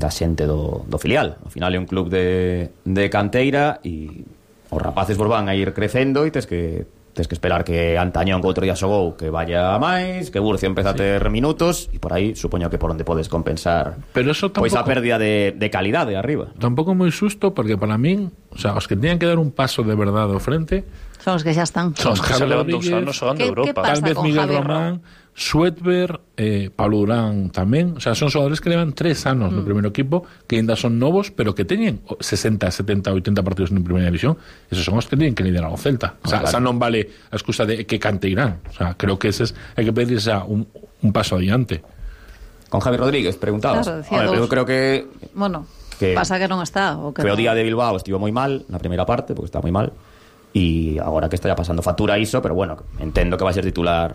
xente do filial. Ao final é un club de canteira e os rapaces van a ir crecendo e tes que esperar que Antañón, que outro día xogou, que vaya máis, que Burcio empeza a ter minutos, e por aí supoño que por onde podes compensar pois a pérdida de calidade arriba. Tampouco moi xusto, porque para min, o sea, os que teñan que dar un paso de verdade ao frente son os que xa están. Son os que se levan 2 anos xogando Europa. Tal vez Miguel Román, Suetber, Pablo Durán tamén. O sea, son xogadores que levan 3 anos no primeiro equipo, que ainda son novos, pero que teñen 60, 70, 80 partidos na primeira división. Esos son os que teñen que liderar o Celta. O sea, claro. Esa non vale a excusa de que canteirán. O sea, creo que ese hai que pedir un paso adiante. Con Javi Rodríguez preguntabas. Claro, eu creo que pasa que non está, o que o día de Bilbao estivo moi mal na primeira parte, porque está moi mal, e agora que está ya pasando factura iso, pero bueno, entendo que vai ser titular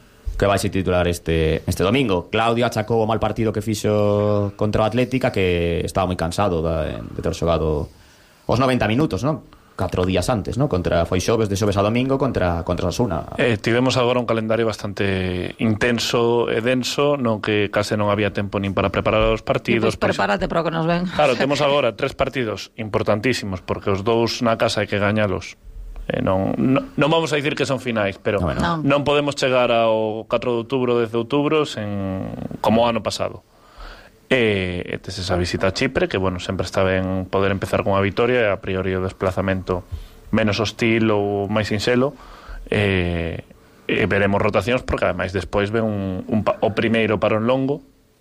este domingo. Claudio achacou o mal partido que fixo contra o Atlética, que estaba moi cansado de ter xogado os 90 minutos, non? 4 días antes, non? Foi xoves, de xoves a domingo contra Osasuna. Tivemos agora un calendario bastante intenso e denso, no que case non había tempo nin para preparar os partidos. Pois prepárate para o que nos ven. Claro, temos agora 3 partidos importantísimos, porque os 2 na casa hai que gañalos. Non vamos a dicir que son finais, pero non podemos chegar ao 4 de outubro, 10 de outubro como o ano pasado. Tes esa visita a Chipre, que bueno, sempre está ben poder empezar con a vitoria, e a priori o desplazamento menos hostil ou máis sinxelo, veremos rotacións, porque ademais despois ven o primeiro parón longo.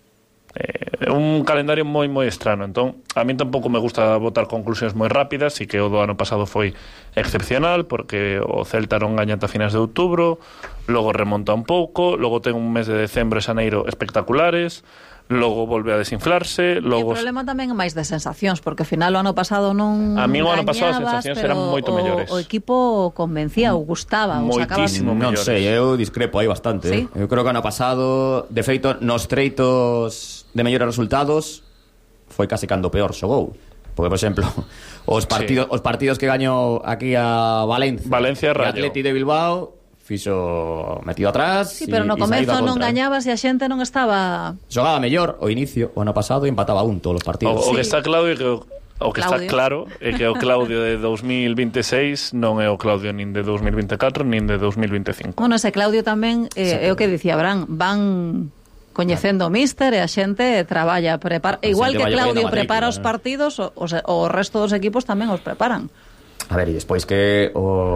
Un calendario moi estrano. Entón, a mí tampouco me gusta botar conclusións moi rápidas, e que o do ano pasado foi excepcional, porque o Celta non gaña ata finais de outubro, logo remonta un pouco, logo ten un mes de decembro e xaneiro espectaculares, logo volve a desinflarse, logo... E o problema tamén é máis de sensacións, porque ao final o ano pasado non a mí o ano pasado gañabas, as sensacións eran moito mellores. O equipo convencía, ou gustaba, ou sacabas... Non sei, eu discrepo aí bastante. ¿Sí? Eu creo que o ano pasado, de feito, nos treitos de mellores resultados foi case cando peor xogou. Porque, por exemplo, os partidos que gañou aquí a Valencia Rayo, Atleti de Bilbao, fixo metido atrás. Sí, pero no comezo non gañabas e a xente non estaba... Xogaba mellor o inicio o ano pasado e empataba todos os partidos. O que está claro é que o que está claro é que o Claudio de 2026 non é o Claudio nin de 2024 nin de 2025. Bueno, ese Claudio tamén é o que dicía Abraham, van coñecendo o míster e a xente traballa, prepara, igual que Claudio prepara os partidos, o resto dos equipos tamén os preparan. A ver, e despois que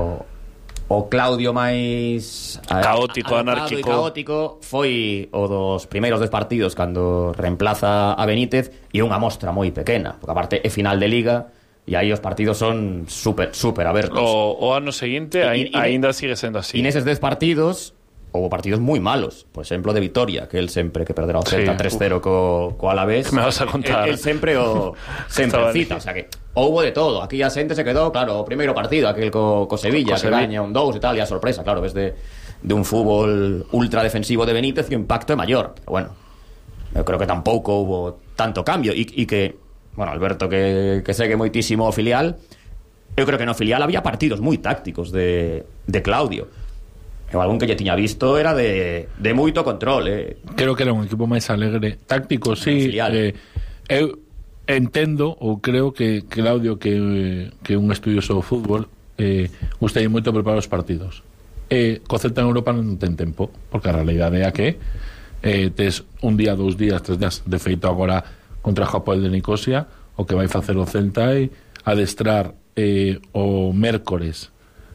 o Claudio máis caótico, anárquico foi o dos primeiros 2 partidos cando reemplaza a Benítez, e unha mostra moi pequena, porque aparte é final de Liga e aí os partidos son super abertos. O ano seguinte aínda sigue sendo así. E neses 10 partidos houve partidos moi malos, por exemplo de Vitoria, que el sempre que perderá o Celta 3-0 co Alavés, me vas a contar. El sempre cita, o sea que houve de todo. Aquí a xente se quedou, claro, o primeiro partido aquel co Sevilla, que gaña un 2 e tal, e a sorpresa, claro, ves de un fútbol ultra defensivo de Benítez, que o impacto é maior. Pero bueno, eu creo que tampouco houve tanto cambio, e que, bueno, Alberto que segue moitísimo o filial, eu creo que no filial había partidos moi tácticos de Claudio. Eu algún que lle tiña visto era de moito control. Creo que era un equipo máis alegre. Táctico, sí. Eu entendo, ou creo que Claudio, que un estudioso do fútbol, gustei moito preparar os partidos. Co Celta en Europa non ten tempo, porque a realidade é que tes un día, 2 días, 3 días. De feito, agora contra Hapoel de Nicosia, o que vai facer o Celta é adestrar o mércores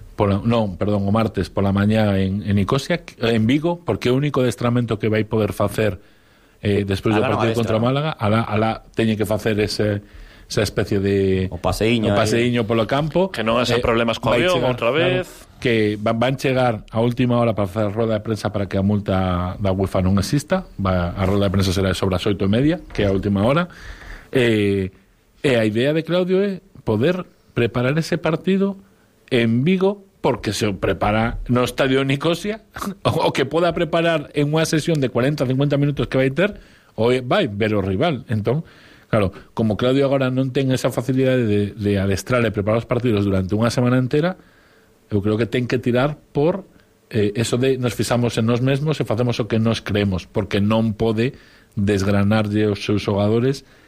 o martes pola mañá en Nicosia, en Vigo, porque é o único adestramento que vai poder facer despois do partido contra Málaga. Alá teñe que facer esa especie de o paseíño polo campo, que non haxa problemas co avión outra vez, claro, que van chegar a última hora para facer a roda de prensa para que a multa da UEFA non exista. A roda de prensa será sobre as 8:30, que é a última hora, e a idea de Claudio é poder preparar ese partido en Vigo, porque se o prepara no estadio de Nicosia, o que poda preparar en unha sesión de 40-50 minutos que vai ter, ou vai ver o rival. Entón, claro, como Claudio agora non ten esa facilidade de adestrar e preparar os partidos durante unha semana entera, eu creo que ten que tirar por eso de nos fixamos en nós mesmos e facemos o que nos creemos, porque non pode desgranarlle os seus xogadores